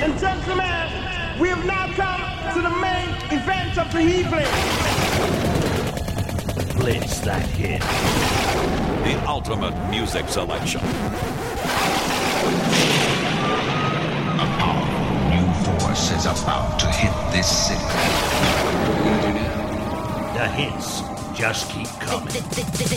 and gentlemen, we have now come to the main event of the evening. Blitz that hit. The ultimate music selection. A powerful new force is about to hit this city. The hits just keep coming.